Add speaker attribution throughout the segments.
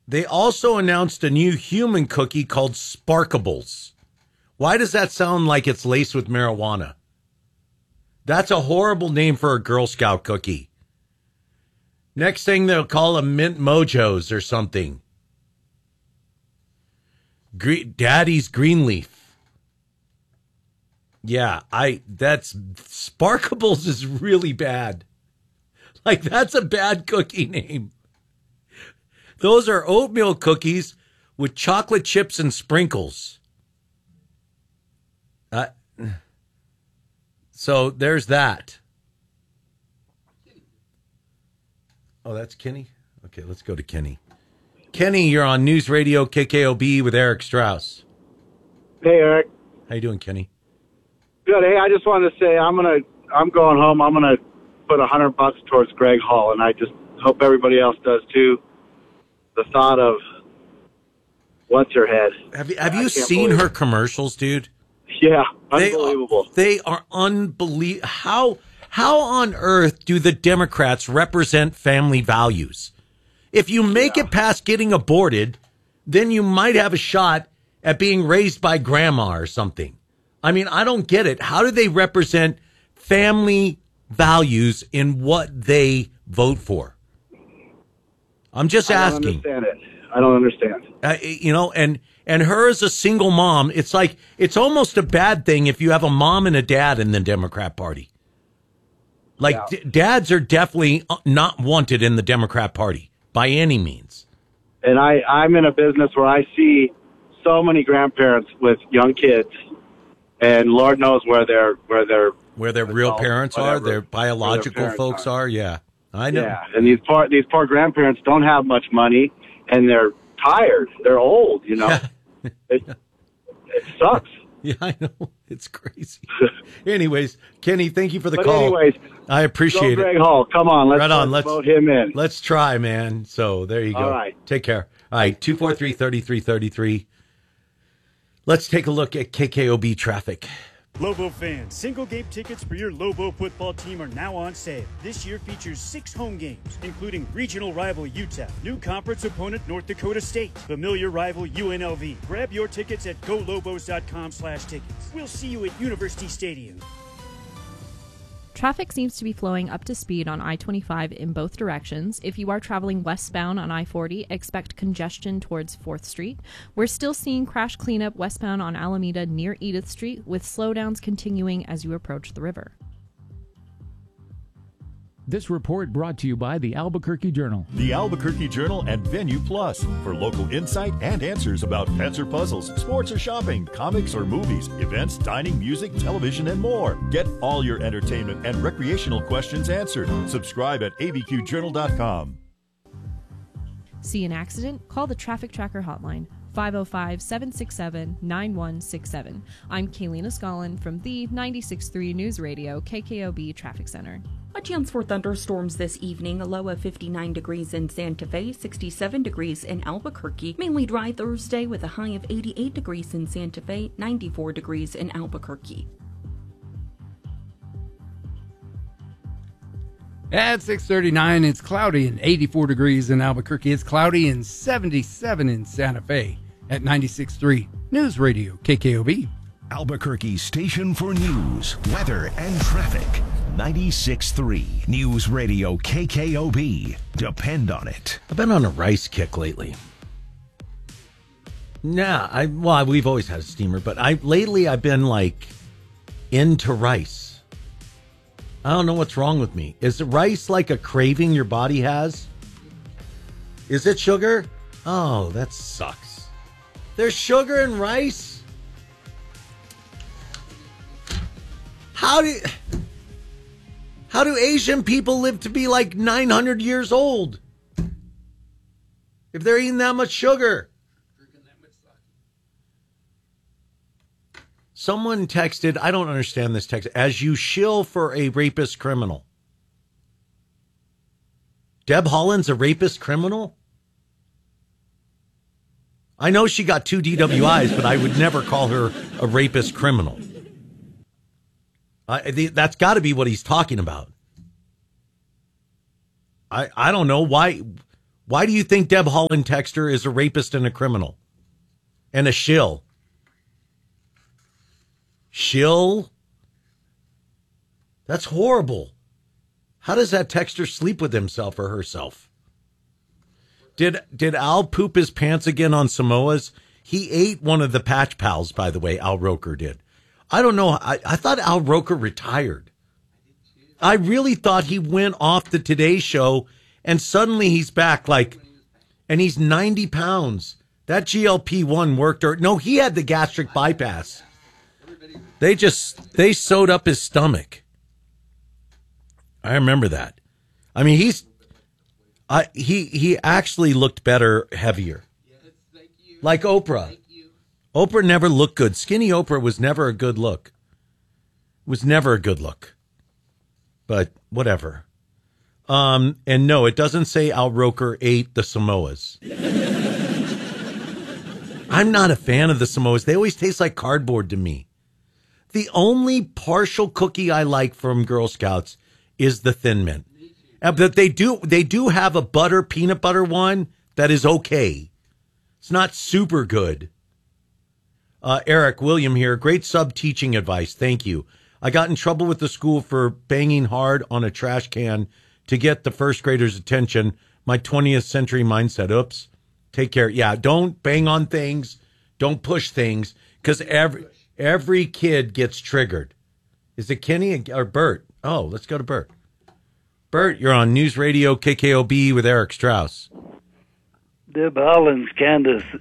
Speaker 1: They also announced a new human cookie called Sparkables. Why does that sound like it's laced with marijuana? That's a horrible name for a Girl Scout cookie. Next thing they'll call them Mint Mojos or something. Daddy's Greenleaf. Yeah, that's Sparkables is really bad. Like, that's a bad cookie name. Those are oatmeal cookies with chocolate chips and sprinkles. So there's that. Oh, that's Kenny? Okay, let's go to Kenny. Kenny, you're on News Radio KKOB with Eric Strauss.
Speaker 2: Hey, Eric.
Speaker 1: How you doing, Kenny?
Speaker 2: Good. Hey, I just wanted to say I'm going home. I'm gonna put $100 towards Greg Hall, and I just hope everybody else does too. The thought of what's her head.
Speaker 1: Have you seen her commercials, dude?
Speaker 2: Yeah, unbelievable.
Speaker 1: They are unbelievable. How on earth do the Democrats represent family values? If you make it past getting aborted, then you might have a shot at being raised by grandma or something. I mean, I don't get it. How do they represent family values in what they vote for? I'm just asking.
Speaker 2: I don't understand.
Speaker 1: And her as a single mom, it's like, it's almost a bad thing if you have a mom and a dad in the Democrat Party. Like, dads are definitely not wanted in the Democrat Party by any means.
Speaker 2: And I'm in a business where I see so many grandparents with young kids, and Lord knows where their
Speaker 1: real parents are, their biological folks are. Yeah, I know.
Speaker 2: Yeah, and these poor grandparents don't have much money, and they're tired. They're old. You know, it sucks.
Speaker 1: Yeah, I know. It's crazy. Anyways, Kenny, thank you for the call.
Speaker 2: Anyways,
Speaker 1: I appreciate it.
Speaker 2: Greg Hall, come on, let's vote him in.
Speaker 1: Let's try, man. So there you go.
Speaker 2: All right.
Speaker 1: Take care. All right, 243-3333. Let's take a look at KKOB traffic.
Speaker 3: Lobo fans, single-game tickets for your Lobo football team are now on sale. This year features 6 home games, including regional rival UTEP, new conference opponent North Dakota State, familiar rival UNLV. Grab your tickets at golobos.com/tickets. We'll see you at University Stadium.
Speaker 4: Traffic seems to be flowing up to speed on I-25 in both directions. If you are traveling westbound on I-40, expect congestion towards 4th Street. We're still seeing crash cleanup westbound on Alameda near Edith Street, with slowdowns continuing as you approach the river.
Speaker 5: This report brought to you by the Albuquerque Journal.
Speaker 6: The Albuquerque Journal and Venue Plus for local insight and answers about pets or puzzles, sports or shopping, comics or movies, events, dining, music, television, and more. Get all your entertainment and recreational questions answered. Subscribe at abqjournal.com.
Speaker 4: See an accident? Call the Traffic Tracker hotline, 505-767-9167. I'm Kaylina Scollin from the 96.3 News Radio KKOB Traffic Center.
Speaker 7: A chance for thunderstorms this evening, a low of 59 degrees in Santa Fe, 67 degrees in Albuquerque. Mainly dry Thursday with a high of 88 degrees in Santa Fe, 94 degrees in Albuquerque.
Speaker 8: At 6:39, it's cloudy and 84 degrees in Albuquerque. It's cloudy and 77 in Santa Fe. At 96.3 News Radio KKOB.
Speaker 9: Albuquerque's station for news, weather, and traffic. 96.3 News Radio KKOB. Depend on it.
Speaker 1: I've been on a rice kick lately. Nah, we've always had a steamer, but lately I've been like into rice. I don't know what's wrong with me. Is rice like a craving your body has? Is it sugar? Oh, that sucks. There's sugar in rice? How do Asian people live to be like 900 years old if they're eating that much sugar? Someone texted, I don't understand this text, as you shill for a rapist criminal. Deb Haaland's a rapist criminal? I know she got 2 DWIs, but I would never call her a rapist criminal. That's got to be what he's talking about. I don't know why Why do you think Deb Holland Texter is a rapist and a criminal? And a shill? Shill? That's horrible. How does that texter sleep with himself or herself? Did Al poop his pants again on Samoa's? He ate one of the Patch Pals, by the way, Al Roker did. I don't know. I thought Al Roker retired. I really thought he went off the Today Show and suddenly he's back and he's 90 pounds. That GLP-1 worked. No, he had the gastric bypass. They sewed up his stomach. I remember that. I mean, he actually looked better, heavier. Like Oprah. Oprah never looked good. Skinny Oprah was never a good look. Was never a good look. But whatever. And no, it doesn't say Al Roker ate the Samoas. I'm not a fan of the Samoas. They always taste like cardboard to me. The only partial cookie I like from Girl Scouts is the Thin Mint. But they do have a peanut butter one that is okay. It's not super good. Eric, William here. Great sub-teaching advice. Thank you. I got in trouble with the school for banging hard on a trash can to get the first graders' attention. My 20th century mindset. Oops. Take care. Yeah, don't bang on things. Don't push things. Because every kid gets triggered. Is it Kenny or Bert? Oh, let's go to Bert. Bert, you're on News Radio KKOB with Eric Strauss.
Speaker 10: Deb Holland's candidacy.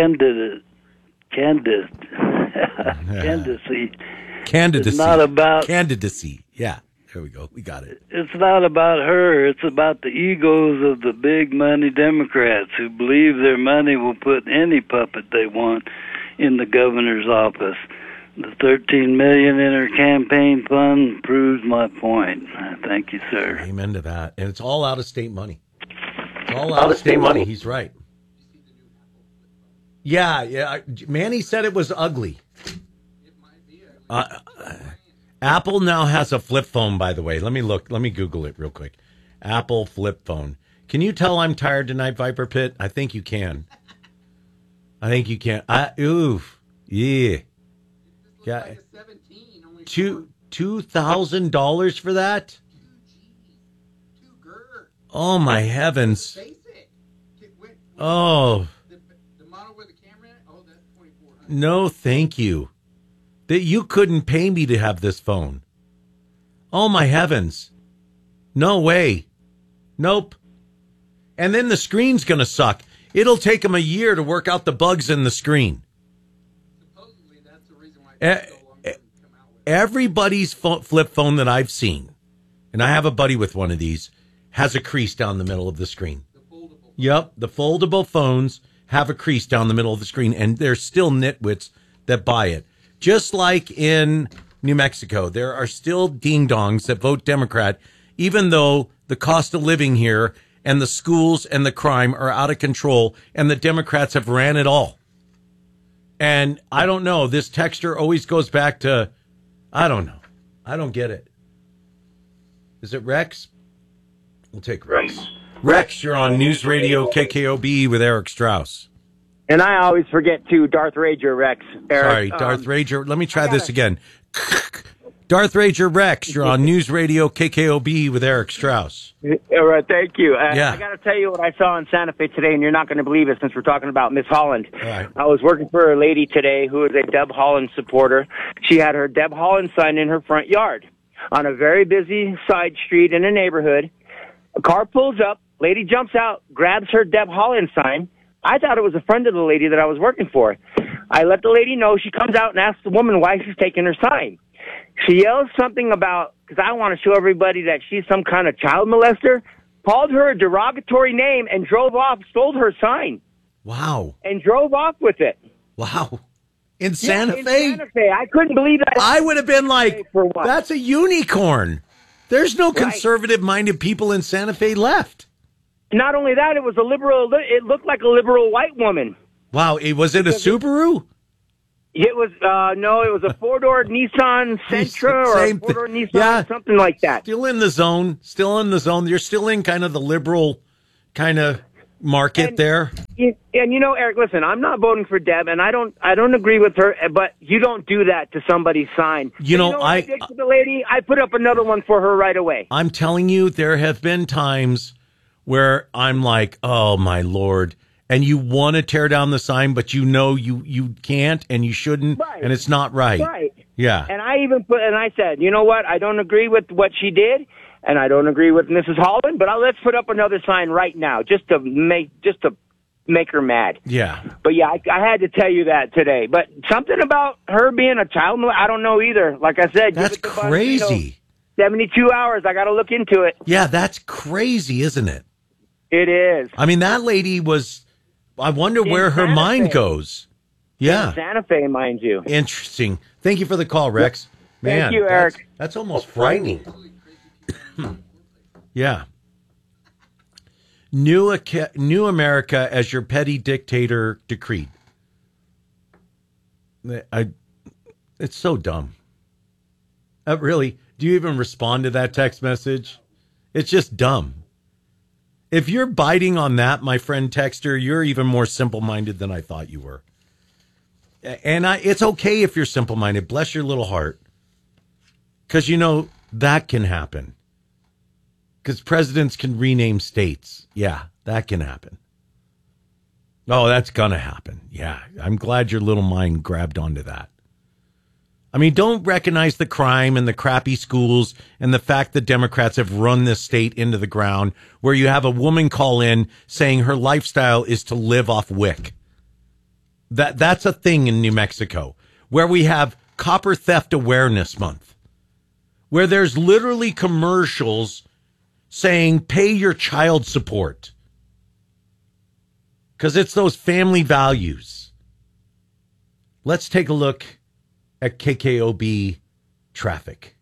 Speaker 10: It's not about
Speaker 1: candidacy. Yeah, there we go. We got it.
Speaker 10: It's not about her. It's about the egos of the big money Democrats who believe their money will put any puppet they want in the governor's office. The $13 million in her campaign fund proves my point. Thank you, sir.
Speaker 1: Amen to that. And it's all out-of-state money. It's all out-of-state money. He's right. Yeah. Manny said it was ugly. Apple now has a flip phone, by the way. Let me look. Let me Google it real quick. Apple flip phone. Can you tell I'm tired tonight, Viper Pit? I think you can. Oof. Yeah. Yeah. $2,000 for that? Oh my heavens! Oh. No, thank you. That you couldn't pay me to have this phone. Oh my heavens! No way. Nope. And then the screen's gonna suck. It'll take them a year to work out the bugs in the screen. Everybody's flip phone that I've seen, and I have a buddy with one of these, has a crease down the middle of the screen. Yep, the foldable phones have a crease down the middle of the screen, and there's still nitwits that buy it. Just like in New Mexico, there are still ding-dongs that vote Democrat, even though the cost of living here and the schools and the crime are out of control, and the Democrats have ran it all. And I don't know. This texter always goes back to, I don't know. I don't get it. Is it Rex? We'll take Rex. Rex, you're on News Radio KKOB with Eric Strauss.
Speaker 11: And I always forget, too, Darth Rager, Rex. Eric.
Speaker 1: Sorry, Darth Rager. Let me try this again. Darth Rager Rex, you're on News Radio KKOB with Eric Strauss.
Speaker 11: All right, thank you.
Speaker 1: Yeah.
Speaker 11: I got to tell you what I saw in Santa Fe today, and you're not going to believe it since we're talking about Miss Holland.
Speaker 1: All right.
Speaker 11: I was working for a lady today who is a Deb Holland supporter. She had her Deb Holland sign in her front yard on a very busy side street in a neighborhood. A car pulls up, lady jumps out, grabs her Deb Holland sign. I thought it was a friend of the lady that I was working for. I let the lady know. She comes out and asks the woman why she's taking her sign. She yells something about, because I want to show everybody that she's some kind of child molester, called her a derogatory name and drove off, stole her sign.
Speaker 1: Wow.
Speaker 11: And drove off with it.
Speaker 1: Wow. In Santa Fe?
Speaker 11: In Santa Fe. I couldn't believe that.
Speaker 1: I would have been like, that's a unicorn. There's no conservative-minded people in Santa Fe left.
Speaker 11: Not only that, it was a liberal, it looked like a liberal white woman.
Speaker 1: Wow. Was it a Subaru?
Speaker 11: It was, no, it was a four-door Nissan Sentra or a four-door Nissan, something like that.
Speaker 1: Still in the zone. You're still in kind of the liberal kind of market there.
Speaker 11: And you know, Eric, listen, I'm not voting for Deb, and I don't agree with her. But you don't do that to somebody's sign.
Speaker 1: You know
Speaker 11: what I did to the lady? I put up another one for her right away.
Speaker 1: I'm telling you, there have been times where I'm like, oh my Lord, and you want to tear down the sign, but you know you can't and you shouldn't, and it's not right.
Speaker 11: Right.
Speaker 1: Yeah.
Speaker 11: And I said, you know what? I don't agree with what she did, and I don't agree with Mrs. Holland, but let's put up another sign right now just to make her mad.
Speaker 1: Yeah.
Speaker 11: But yeah, I had to tell you that today. But something about her being a child, I don't know either. Like I said,
Speaker 1: that's crazy.
Speaker 11: 72 hours. I got to look into it.
Speaker 1: Yeah, that's crazy, isn't it?
Speaker 11: It is.
Speaker 1: I mean, that lady was. I wonder where her mind goes. Yeah.
Speaker 11: In Santa Fe, mind you.
Speaker 1: Interesting. Thank you for the call, Rex. Man,
Speaker 11: thank you, Eric.
Speaker 1: That's almost frightening. Yeah. New America as your petty dictator decreed. It's so dumb. Really, do you even respond to that text message? It's just dumb. If you're biting on that, my friend texter, you're even more simple-minded than I thought you were. And it's okay if you're simple-minded. Bless your little heart. Because, you know, that can happen. Because presidents can rename states. Yeah, that can happen. Oh, that's going to happen. Yeah, I'm glad your little mind grabbed onto that. I mean, don't recognize the crime and the crappy schools and the fact that Democrats have run this state into the ground, where you have a woman call in saying her lifestyle is to live off WIC. That's a thing in New Mexico, where we have Copper Theft Awareness Month, where there's literally commercials saying pay your child support because it's those family values. Let's take a look at KKOB traffic.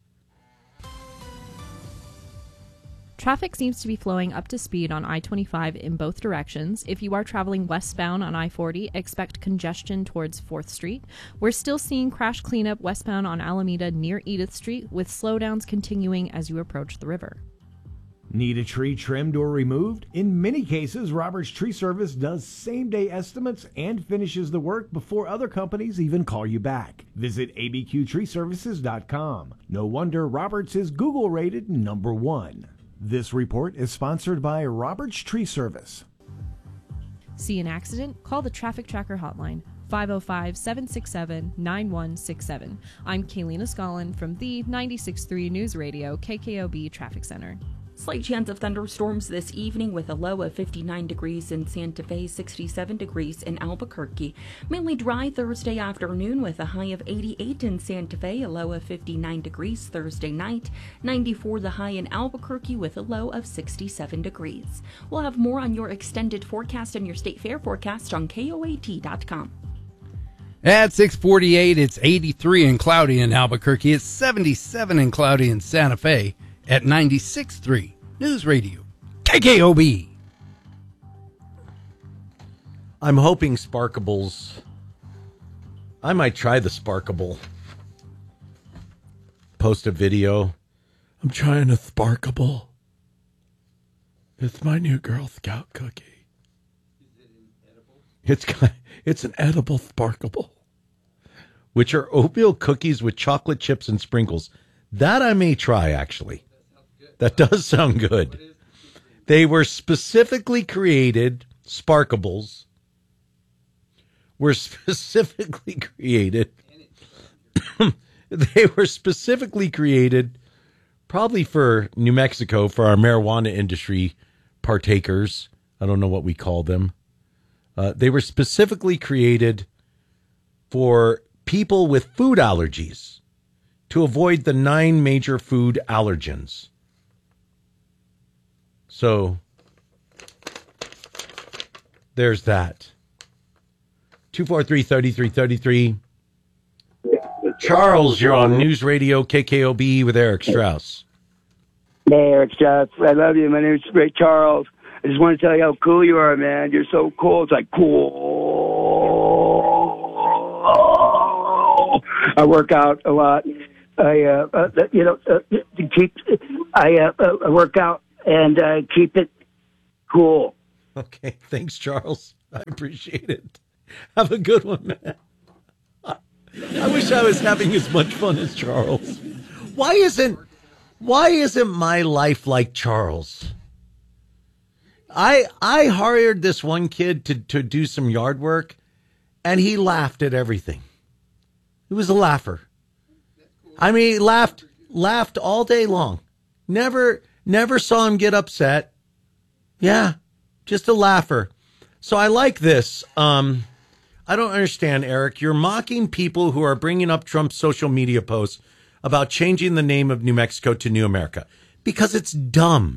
Speaker 4: Traffic seems to be flowing up to speed on I-25 in both directions. If you are traveling westbound on I-40, expect congestion towards 4th Street. We're still seeing crash cleanup westbound on Alameda near Edith Street, with slowdowns continuing as you approach the river.
Speaker 12: Need a tree trimmed or removed? In many cases, Roberts Tree Service does same-day estimates and finishes the work before other companies even call you back. Visit abqtreeservices.com. No wonder Roberts is Google-rated #1. This report is sponsored by Roberts Tree Service.
Speaker 4: See an accident? Call the Traffic Tracker hotline, 505-767-9167. I'm Kaylina Scollin from the 96.3 News Radio KKOB Traffic Center.
Speaker 7: Slight chance of thunderstorms this evening with a low of 59 degrees in Santa Fe, 67 degrees in Albuquerque. Mainly dry Thursday afternoon with a high of 88 in Santa Fe, a low of 59 degrees Thursday night, 94 the high in Albuquerque with a low of 67 degrees. We'll have more on your extended forecast and your state fair forecast on KOAT.com.
Speaker 8: At 6:48, it's 83 and cloudy in Albuquerque. It's 77 and cloudy in Santa Fe. At 96.3 News Radio KKOB.
Speaker 1: I'm hoping Sparkables. I might try the Sparkable. Post a video. I'm trying a Sparkable. It's my new Girl Scout cookie. Is it edible? It's an edible Sparkable, which are oatmeal cookies with chocolate chips and sprinkles. That I may try, actually. That does sound good. They were specifically created, Sparkables were specifically created. They were specifically created probably for New Mexico, for our marijuana industry partakers. I don't know what we call them. They were specifically created for people with food allergies to avoid the 9 major food allergens. So there's that. 243-3333. Charles, you're on News Radio KKOB with Eric Strauss.
Speaker 13: Hey, Eric Strauss. I love you. My name is Ray Charles. I just want to tell you how cool you are, man. You're so cool. It's like cool. I work out a lot. I work out and keep it cool.
Speaker 1: Okay, thanks, Charles. I appreciate it. Have a good one, man. I wish I was having as much fun as Charles. Why isn't my life like Charles? I hired this one kid to do some yard work, and he laughed at everything. He was a laugher. I mean, he laughed all day long. Never saw him get upset. Yeah, just a laugher. So I like this. I don't understand, Eric. You're mocking people who are bringing up Trump's social media posts about changing the name of New Mexico to New America because it's dumb.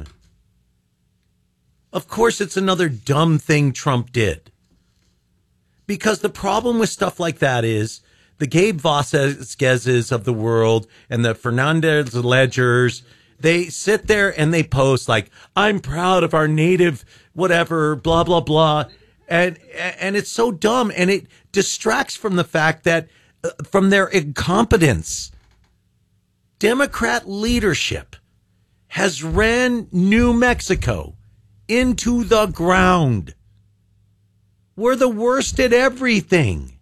Speaker 1: Of course, it's another dumb thing Trump did. Because the problem with stuff like that is the Gabe Vasquez's of the world and the Fernandez Ledgers, they sit there and they post like, I'm proud of our native whatever, blah, blah, blah. And it's so dumb, and it distracts from the fact that, from their incompetence. Democrat leadership has ran New Mexico into the ground. We're the worst at everything.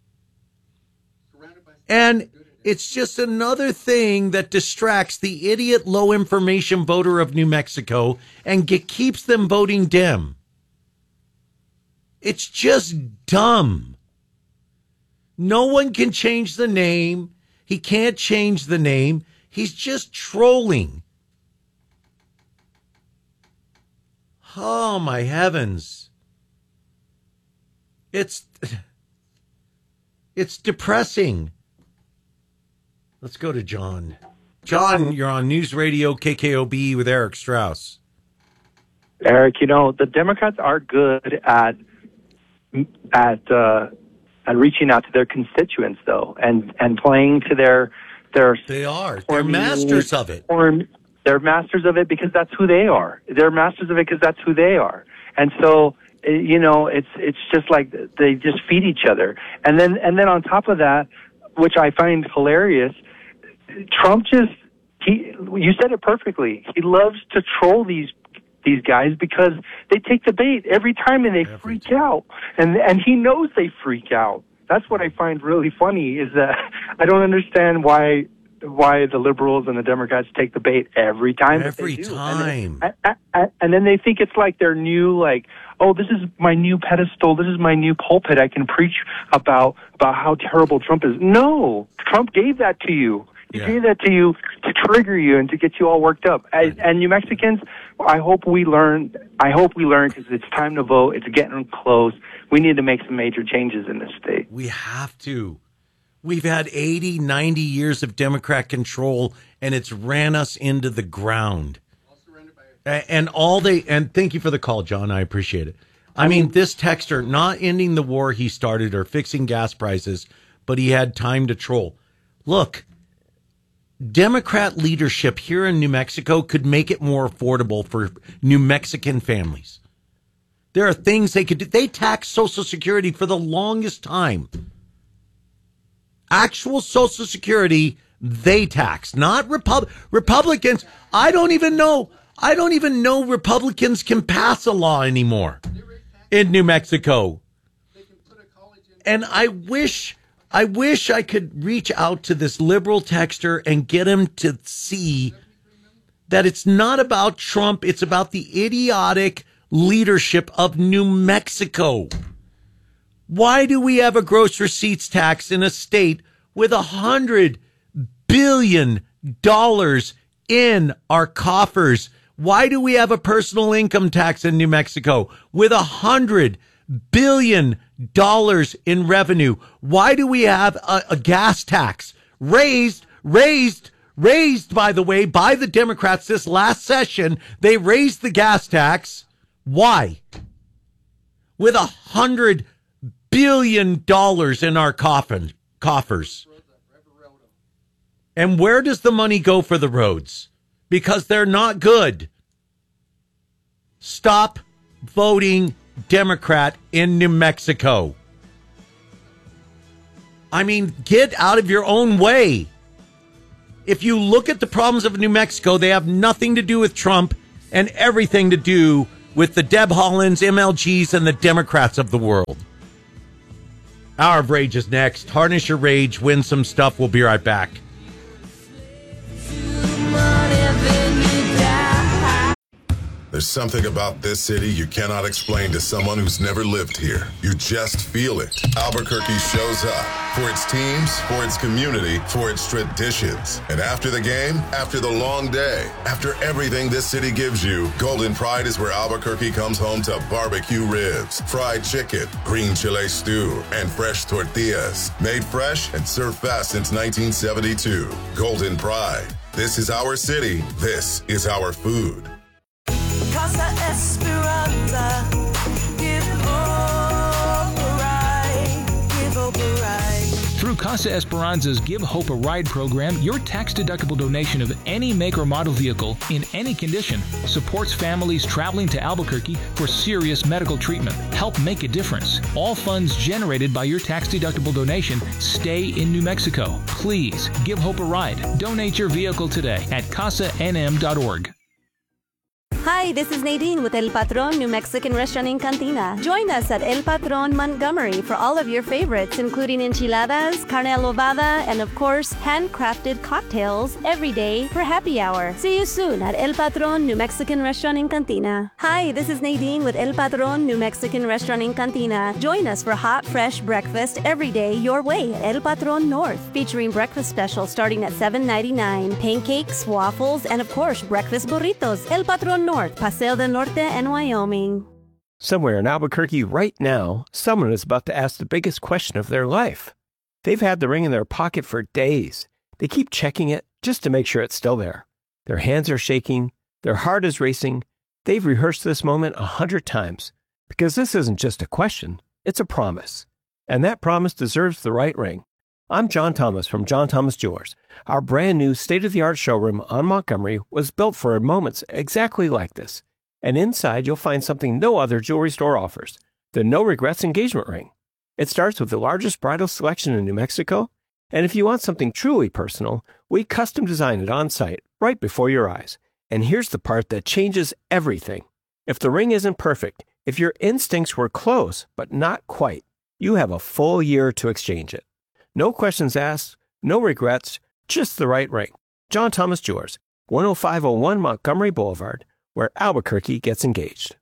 Speaker 1: And it's just another thing that distracts the idiot low information voter of New Mexico and keeps them voting Dem. It's just dumb. No one can change the name. He can't change the name. He's just trolling. Oh, my heavens. It's depressing. Let's go to John. John, you're on News Radio KKOB with Eric Strauss.
Speaker 14: Eric, the Democrats are good at reaching out to their constituents, though, and playing to their.
Speaker 1: They are. They're masters of it.
Speaker 14: They're masters of it because that's who they are. They're masters of it because that's who they are. And so, it's just like they just feed each other. And then on top of that, which I find hilarious, Trump you said it perfectly. He loves to troll these guys because they take the bait every time and they freak out. And he knows they freak out. That's what I find really funny is that I don't understand why the liberals and the Democrats take the bait every time.
Speaker 1: Every time.
Speaker 14: And then they think it's like their new, oh, this is my new pedestal. This is my new pulpit. I can preach about how terrible Trump is. No, Trump gave that to you. He gave that to you to trigger you and to get you all worked up. And you Mexicans, I hope we learn because it's time to vote. It's getting close. We need to make some major changes in this state.
Speaker 1: We have to. We've had 80, 90 years of Democrat control, and it's ran us into the ground. And thank you for the call, John. I appreciate it. I mean, this texter, not ending the war he started or fixing gas prices, but he had time to troll. Look, Democrat leadership here in New Mexico could make it more affordable for New Mexican families. There are things they could do. They taxed Social Security for the longest time. Actual Social Security, they tax, not Republicans. I don't even know Republicans can pass a law anymore in New Mexico. And I wish I could reach out to this liberal texter and get him to see that it's not about Trump. It's about the idiotic leadership of New Mexico. Why do we have a gross receipts tax in a state with $100 billion in our coffers? Why do we have a personal income tax in New Mexico with $100 billion in revenue? Why do we have a gas tax raised, by the way, by the Democrats this last session? They raised the gas tax. Why? With $100 billion in our coffers. And where does the money go for the roads? Because they're not good. Stop voting Democrat in New Mexico. I mean, get out of your own way. If you look at the problems of New Mexico, they have nothing to do with Trump and everything to do with the Deb Hollands, MLGs, and the Democrats of the world. Hour of Rage is next. Harness your rage, win some stuff. We'll be right back.
Speaker 15: There's something about this city you cannot explain to someone who's never lived here. You just feel it. Albuquerque shows up for its teams, for its community, for its traditions. And after the game, after the long day, after everything this city gives you, Golden Pride is where Albuquerque comes home to barbecue ribs, fried chicken, green chile stew, and fresh tortillas. Made fresh and served fast since 1972. Golden Pride. This is our city. This is our food.
Speaker 16: Casa Esperanza, give hope a ride, give hope a ride.
Speaker 17: Through Casa Esperanza's Give Hope a Ride program, your tax-deductible donation of any make or model vehicle in any condition supports families traveling to Albuquerque for serious medical treatment. Help make a difference. All funds generated by your tax-deductible donation stay in New Mexico. Please give Hope a ride. Donate your vehicle today at casanm.org.
Speaker 18: Hi, this is Nadine with El Patron New Mexican Restaurant in Cantina. Join us at El Patron Montgomery for all of your favorites, including enchiladas, carne adobada, and of course, handcrafted cocktails every day for happy hour. See you soon at El Patron New Mexican Restaurant in Cantina. Hi, this is Nadine with El Patron New Mexican Restaurant in Cantina. Join us for hot, fresh breakfast every day your way at El Patron North, featuring breakfast specials starting at $7.99, pancakes, waffles, and of course, breakfast burritos. El Patron North, Paseo del Norte, and Wyoming.
Speaker 19: Somewhere in Albuquerque right now, someone is about to ask the biggest question of their life. They've had the ring in their pocket for days. They keep checking it just to make sure it's still there. Their hands are shaking. Their heart is racing. They've rehearsed this moment 100 times because this isn't just a question. It's a promise. And that promise deserves the right ring. I'm John Thomas from John Thomas Jewelers. Our brand new state-of-the-art showroom on Montgomery was built for moments exactly like this. And inside, you'll find something no other jewelry store offers, the No Regrets engagement ring. It starts with the largest bridal selection in New Mexico, and if you want something truly personal, we custom design it on site, right before your eyes. And here's the part that changes everything. If the ring isn't perfect, if your instincts were close, but not quite, you have a full year to exchange it. No questions asked, no regrets, just the right ring. John Thomas Jewelers, 10501 Montgomery Boulevard, where Albuquerque gets engaged.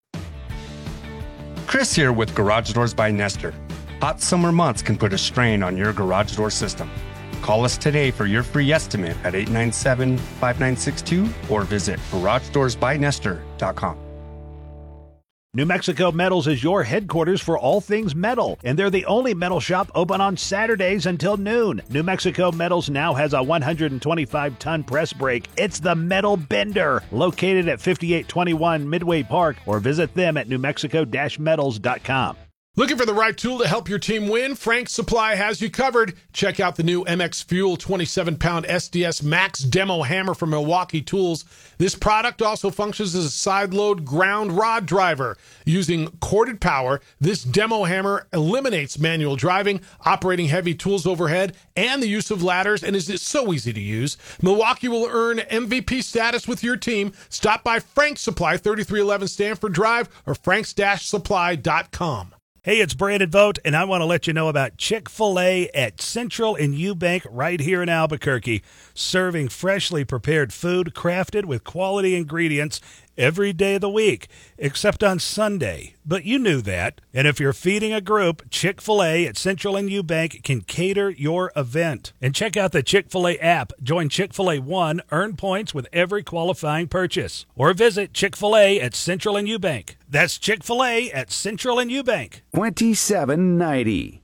Speaker 20: Chris here with Garage Doors by Nestor. Hot summer months can put a strain on your garage door system. Call us today for your free estimate at 897-5962 or visit GarageDoorsByNestor.com.
Speaker 21: New Mexico Metals is your headquarters for all things metal, and they're the only metal shop open on Saturdays until noon. New Mexico Metals now has a 125-ton press brake. It's the Metal Bender, located at 5821 Midway Park, or visit them at newmexico-metals.com.
Speaker 22: Looking for the right tool to help your team win? Frank's Supply has you covered. Check out the new MX Fuel 27-pound SDS Max Demo Hammer from Milwaukee Tools. This product also functions as a side-load ground rod driver. Using corded power, this demo hammer eliminates manual driving, operating heavy tools overhead, and the use of ladders, and is so easy to use. Milwaukee will earn MVP status with your team. Stop by Frank's Supply, 3311 Stanford Drive, or franks-supply.com.
Speaker 21: Hey, it's Brandon Vogt, and I want to let you know about Chick-fil-A at Central and Eubank right here in Albuquerque, serving freshly prepared food crafted with quality ingredients every day of the week, except on Sunday. But you knew that. And if you're feeding a group, Chick-fil-A at Central and Eubank can cater your event. And check out the Chick-fil-A app. Join Chick-fil-A One, earn points with every qualifying purchase. Or visit Chick-fil-A at Central and Eubank. That's Chick-fil-A at Central and Eubank.
Speaker 9: 2790.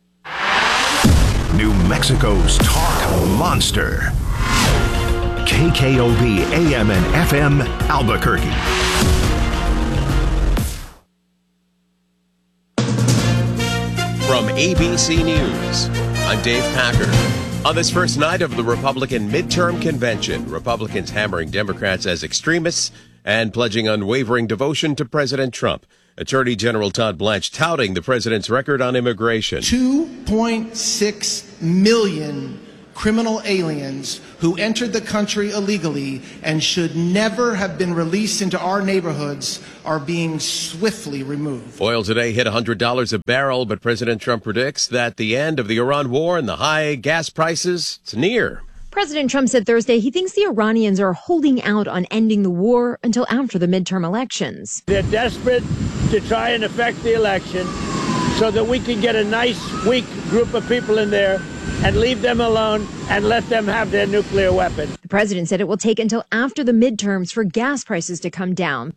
Speaker 9: New Mexico's talk monster. KKOB AM and FM Albuquerque.
Speaker 23: From ABC News, I'm Dave Packer. On this first night of the Republican midterm convention, Republicans hammering Democrats as extremists and pledging unwavering devotion to President Trump. Attorney General Todd Blanche touting the president's record on immigration.
Speaker 24: 2.6 million
Speaker 2: criminal aliens who entered the country illegally and should never have been released into our neighborhoods are being swiftly removed.
Speaker 23: Oil today hit $100 a barrel, but President Trump predicts that the end of the Iran war and the high gas prices is near.
Speaker 3: President Trump said Thursday he thinks the Iranians are holding out on ending the war until after the midterm elections.
Speaker 5: They're desperate to try and affect the election so that we can get a nice, weak group of people in there and leave them alone and let them have their nuclear weapon.
Speaker 3: The president said it will take until after the midterms for gas prices to come down.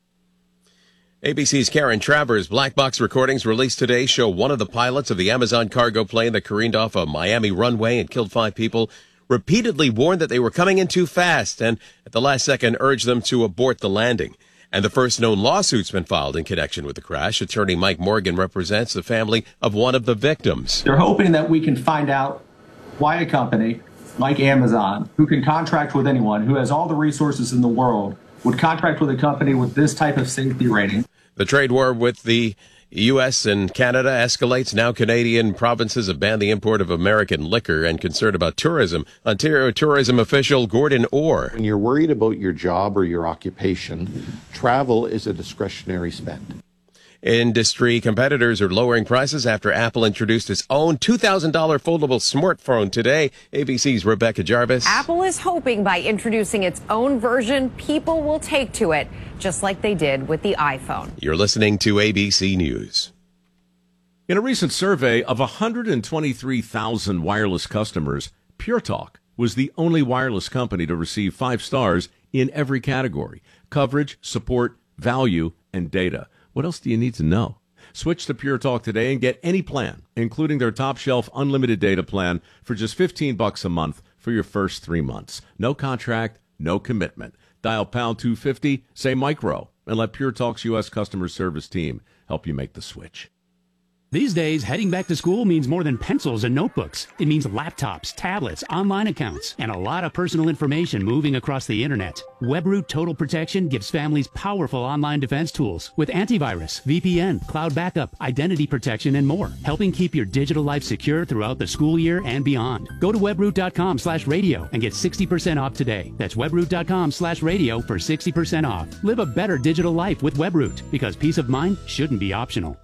Speaker 23: ABC's Karen Travers' black box recordings released today show one of the pilots of the Amazon cargo plane that careened off a Miami runway and killed 5 people repeatedly warned that they were coming in too fast and at the last second urged them to abort the landing. And the first known lawsuit's been filed in connection with the crash. Attorney Mike Morgan represents the family of one of the victims.
Speaker 24: They're hoping that we can find out why a company like Amazon, who can contract with anyone, who has all the resources in the world, would contract with a company with this type of safety rating.
Speaker 23: The trade war with the U.S. and Canada escalates. Now Canadian provinces have banned the import of American liquor and concerned about tourism. Ontario tourism official Gordon Orr.
Speaker 25: When you're worried about your job or your occupation, travel is a discretionary spend.
Speaker 23: Industry competitors are lowering prices after Apple introduced its own $2,000 foldable smartphone today. ABC's Rebecca Jarvis.
Speaker 26: Apple is hoping by introducing its own version, people will take to it, just like they did with the iPhone.
Speaker 23: You're listening to ABC News.
Speaker 27: In a recent survey of 123,000 wireless customers, Pure Talk was the only wireless company to receive 5 stars in every category: coverage, support, value, and data. What else do you need to know? Switch to Pure Talk today and get any plan, including their top shelf unlimited data plan for just $15 a month for your first 3 months. No contract, no commitment. Dial pound 250, say micro, and let Pure Talk's U.S. customer service team help you make the switch.
Speaker 28: These days, heading back to school means more than pencils and notebooks. It means laptops, tablets, online accounts, and a lot of personal information moving across the internet. WebRoot Total Protection gives families powerful online defense tools with antivirus, VPN, cloud backup, identity protection, and more, helping keep your digital life secure throughout the school year and beyond. Go to webroot.com/radio and get 60% off today. That's webroot.com/radio for 60% off. Live a better digital life with WebRoot, because peace of mind shouldn't be optional.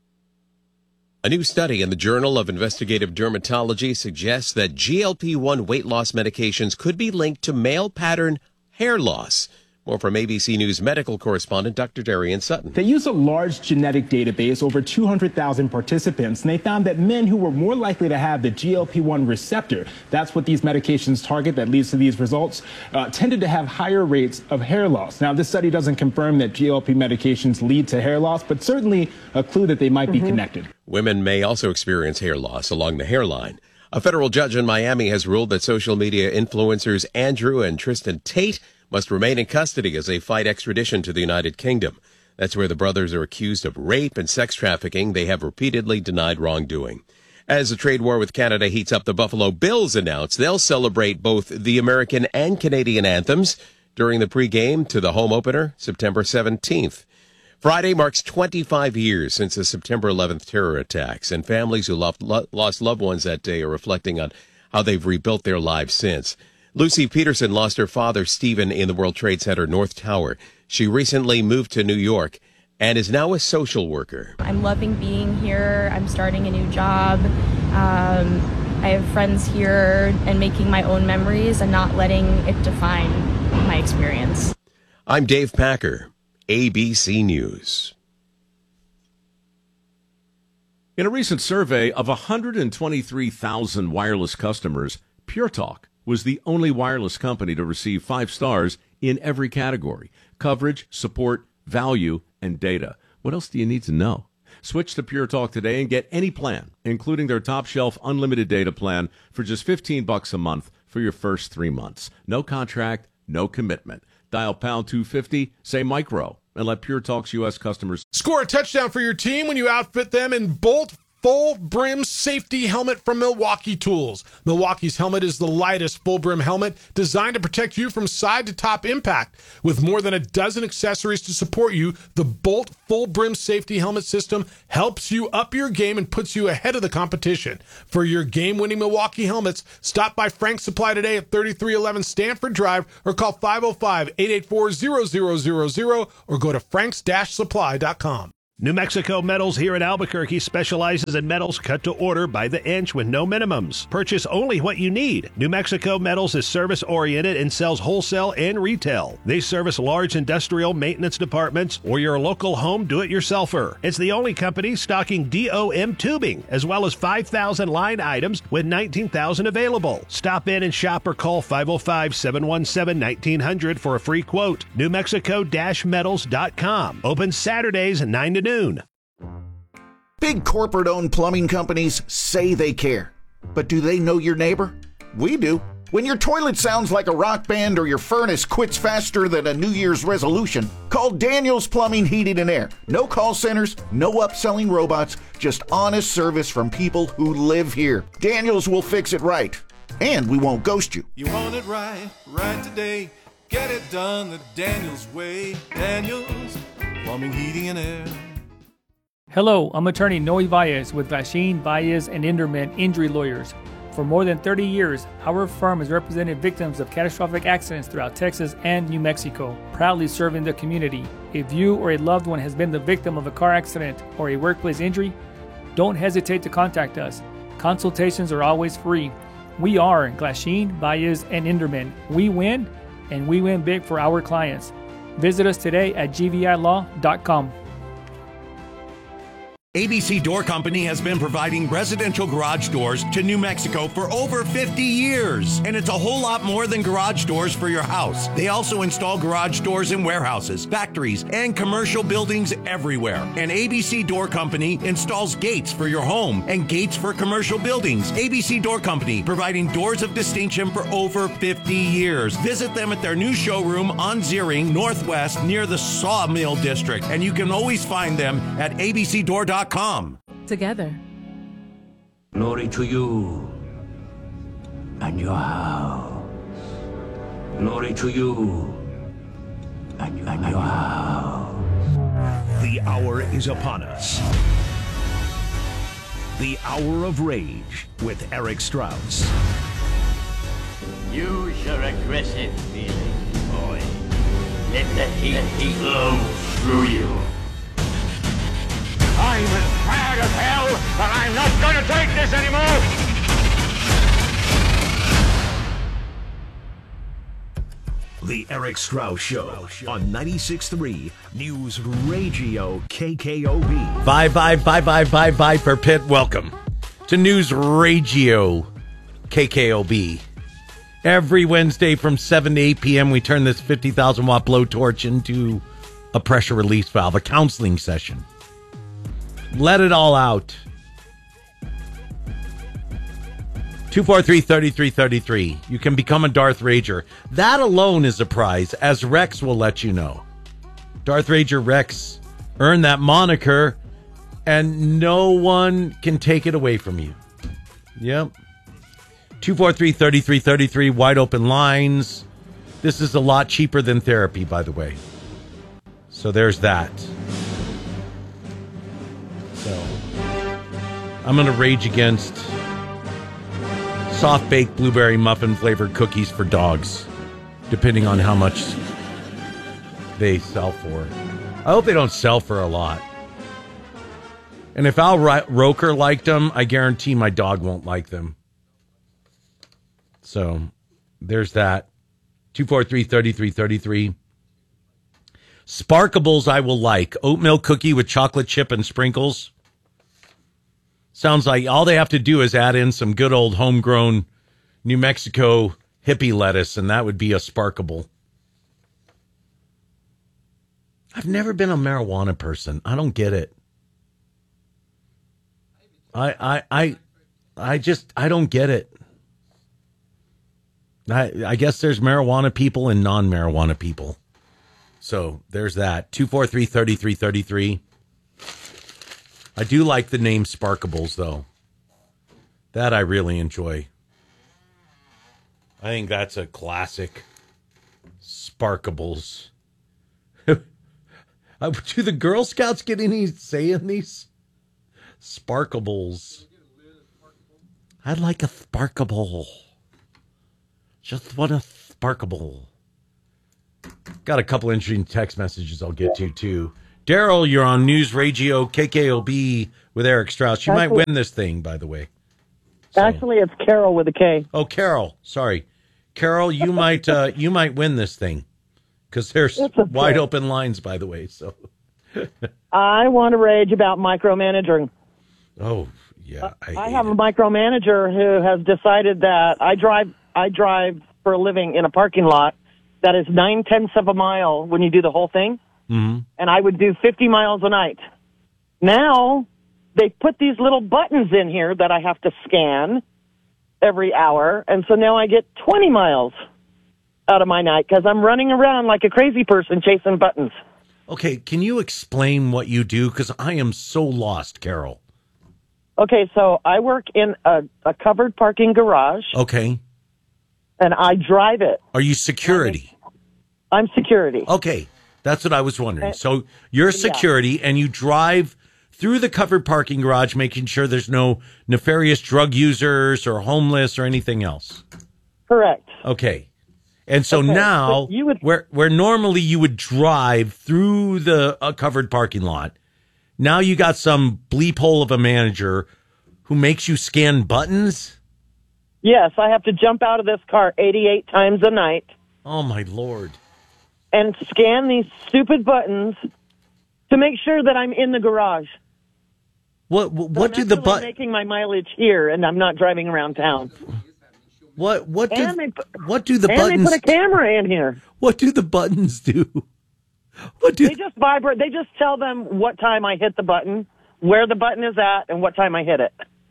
Speaker 23: A new study in the Journal of Investigative Dermatology suggests that GLP-1 weight loss medications could be linked to male pattern hair loss. More from ABC News medical correspondent Dr. Darian Sutton.
Speaker 29: They used a large genetic database, over 200,000 participants, and they found that men who were more likely to have the GLP-1 receptor, that's what these medications target that leads to these results, tended to have higher rates of hair loss. Now, this study doesn't confirm that GLP medications lead to hair loss, but certainly a clue that they might be connected.
Speaker 23: Women may also experience hair loss along the hairline. A federal judge in Miami has ruled that social media influencers Andrew and Tristan Tate must remain in custody as they fight extradition to the United Kingdom. That's where the brothers are accused of rape and sex trafficking. They have repeatedly denied wrongdoing. As the trade war with Canada heats up, the Buffalo Bills announced they'll celebrate both the American and Canadian anthems during the pregame to the home opener, September 17th. Friday marks 25 years since the September 11th terror attacks, and families who lost loved ones that day are reflecting on how they've rebuilt their lives since. Lucy Peterson lost her father, Stephen, in the World Trade Center North Tower. She recently moved to New York and is now a social worker.
Speaker 30: I'm loving being here. I'm starting a new job. I have friends here and making my own memories and not letting it define my experience.
Speaker 23: I'm Dave Packer, ABC News.
Speaker 27: In a recent survey of 123,000 wireless customers, Pure Talk was the only wireless company to receive 5 stars in every category: coverage, support, value, and data. What else do you need to know? Switch to Pure Talk today and get any plan, including their top shelf unlimited data plan for just $15 a month for your first 3 months. No contract, no commitment. Dial pound 250, say micro, and let Pure Talk's U.S. customers
Speaker 22: score a touchdown for your team when you outfit them in Bolt full brim safety helmet from Milwaukee Tools. Milwaukee's helmet is the lightest full brim helmet designed to protect you from side to top impact. With more than a dozen accessories to support you, the Bolt full brim safety helmet system helps you up your game and puts you ahead of the competition. For your game-winning Milwaukee helmets, stop by Frank's Supply today at 3311 Stanford Drive or call 505-884-0000 or go to franks-supply.com.
Speaker 1: New Mexico Metals here in Albuquerque specializes in metals cut to order by the inch with no minimums. Purchase only what you need. New Mexico Metals is service-oriented and sells wholesale and retail. They service large industrial maintenance departments or your local home do-it-yourselfer. It's the only company stocking DOM tubing, as well as 5,000 line items with 19,000 available. Stop in and shop or call 505-717-1900 for a free quote. NewMexico-metals.com. Open Saturdays 9 to noon.
Speaker 4: Big corporate-owned plumbing companies say they care. But do they know your neighbor? We do. When your toilet sounds like a rock band or your furnace quits faster than a New Year's resolution, call Daniels Plumbing, Heating, and Air. No call centers, no upselling robots, just honest service from people who live here. Daniels will fix it right. And we won't ghost you.
Speaker 6: You want it right today. Get it done the Daniels way. Daniels Plumbing, Heating, and Air.
Speaker 7: Hello, I'm attorney Noe Valles with Glasheen, Valles, and Inderman Injury Lawyers. For more than 30 years, our firm has represented victims of catastrophic accidents throughout Texas and New Mexico, proudly serving the community. If you or a loved one has been the victim of a car accident or a workplace injury, don't hesitate to contact us. Consultations are always free. We are Glasheen, Valles, and Inderman. We win, and we win big for our clients. Visit us today at gvilaw.com.
Speaker 8: ABC Door Company has been providing residential garage doors to New Mexico for over 50 years. And it's a whole lot more than garage doors for your house. They also install garage doors in warehouses, factories, and commercial buildings everywhere. And ABC Door Company installs gates for your home and gates for commercial buildings. ABC Door Company, providing doors of distinction for over 50 years. Visit them at their new showroom on Ziering Northwest near the Sawmill District. And you can always find them at abcdoor.com.
Speaker 10: Together.
Speaker 11: Glory to you and your house. Glory to you and your house.
Speaker 9: The hour is upon us. The Hour of Rage with Eric Strauss.
Speaker 12: Use your aggressive feelings, boy. Let the heat flow through you. I'm as mad as hell, and I'm not going to take this anymore!
Speaker 9: The Eric Strauss Show on 96.3 News Radio KKOB.
Speaker 13: Bye for Pitt. Welcome to News Radio KKOB. Every Wednesday from 7 to 8 p.m. we turn this 50,000 watt blowtorch into a pressure release valve, a counseling session. Let it all out. 243-3333. You can become a Darth Rager. That alone is a prize, as Rex will let you know. Darth Rager Rex earned that moniker, and no one can take it away from you. Yep. 243-3333. Wide open lines. This is a lot cheaper than therapy, by the way. So there's that. So, I'm going to rage against soft-baked blueberry muffin flavored cookies for dogs, depending on how much they sell for. I hope they don't sell for a lot. And if Al Roker liked them, I guarantee my dog won't like them. So, there's that. 243-3333. Sparkables I will like. Oatmeal cookie with chocolate chip and sprinkles. Sounds like all they have to do is add in some good old homegrown New Mexico hippie lettuce, and that would be a Sparkable. I've never been a marijuana person. I don't get it. I don't get it. I guess there's marijuana people and non-marijuana people. So there's that. 243-3333. I do like the name Sparkables, though. That I really enjoy. I think that's a classic. Sparkables. Do the Girl Scouts get any say in these? Sparkables. I'd like a Sparkable. Just want a Sparkable. Got a couple interesting text messages I'll get to, too. Daryl, you're on News Radio KKOB with Eric Strauss. You might win this thing, by the way.
Speaker 2: Actually, it's Carol with a K.
Speaker 13: Oh, Carol. Sorry. Carol, you might win this thing. Because there's wide open lines, by the way. So
Speaker 2: I want to rage about micromanaging.
Speaker 13: Oh, yeah.
Speaker 2: I have a micromanager who has decided that I drive for a living in a parking lot that is 9/10 of a mile when you do the whole thing.
Speaker 13: Mm-hmm.
Speaker 2: And I would do 50 miles a night. Now they put these little buttons in here that I have to scan every hour. And so now I get 20 miles out of my night because I'm running around like a crazy person chasing buttons.
Speaker 13: Okay, can you explain what you do? Because I am so lost, Carol.
Speaker 2: Okay, so I work in a covered parking garage.
Speaker 13: Okay.
Speaker 2: And I drive it.
Speaker 13: Are you security?
Speaker 2: I'm security.
Speaker 13: Okay, that's what I was wondering. So you're security and you drive through the covered parking garage making sure there's no nefarious drug users or homeless or anything else.
Speaker 2: Correct.
Speaker 13: Okay. And so now, where normally you would drive through the covered parking lot, now you got some bleep hole of a manager who makes you scan buttons?
Speaker 2: Yes, I have to jump out of this car 88 times a night.
Speaker 13: Oh, my Lord.
Speaker 2: And scan these stupid buttons to make sure that I'm in the garage.
Speaker 13: What do the buttons...
Speaker 2: making my mileage here, and I'm not driving around town.
Speaker 13: What do the buttons...
Speaker 2: And they put a camera in here.
Speaker 13: What do the buttons do?
Speaker 2: They just vibrate. They just tell them what time I hit the button, where the button is at, and what time I hit it.